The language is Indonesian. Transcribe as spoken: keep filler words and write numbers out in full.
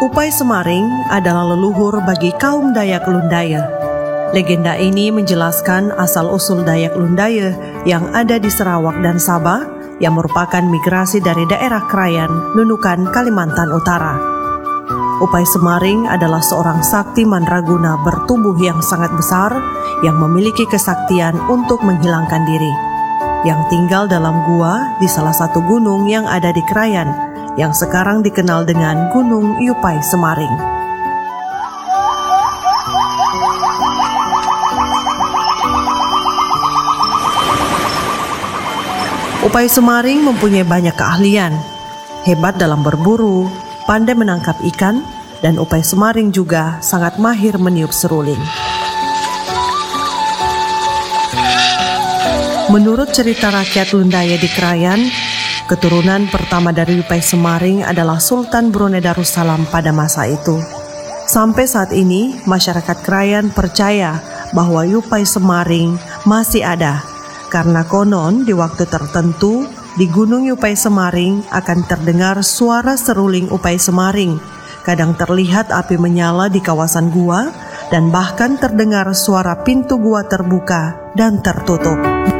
Upai Semaring adalah leluhur bagi kaum Dayak Lundaya. Legenda ini menjelaskan asal-usul Dayak Lundaya yang ada di Sarawak dan Sabah yang merupakan migrasi dari daerah Krayan, Nunukan, Kalimantan Utara. Upai Semaring adalah seorang sakti mandraguna bertubuh yang sangat besar yang memiliki kesaktian untuk menghilangkan diri, yang tinggal dalam gua di salah satu gunung yang ada di Krayan, yang sekarang dikenal dengan Gunung Yupai Semaring. Upai Semaring mempunyai banyak keahlian, hebat dalam berburu, pandai menangkap ikan, dan Upai Semaring juga sangat mahir meniup seruling. Menurut cerita rakyat Lundaya di Krayan, keturunan pertama dari Upai Semaring adalah Sultan Brunei Darussalam pada masa itu. Sampai saat ini, masyarakat Krayan percaya bahwa Upai Semaring masih ada, karena konon di waktu tertentu di Gunung Upai Semaring akan terdengar suara seruling Upai Semaring. Kadang terlihat api menyala di kawasan gua, dan bahkan terdengar suara pintu gua terbuka dan tertutup.